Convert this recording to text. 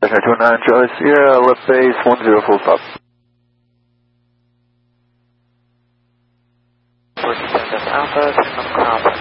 29 Charlie Sierra, left base 10 full stop. 47 Alpha,